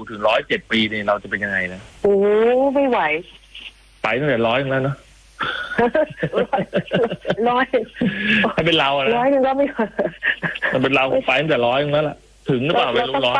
ถึง107 ปีเนี่ยเราจะเป็นยังไงนะโอ้ไม่ไหวไปตั้งแต่100แล้วเนาะร้อยถ้าเป็นเราอะนะ 100นึงก็ไม่ถ้าเป็นเราไปตั้งแต่100แล้วล่ะถึงหรือเปล่าไม่รู้100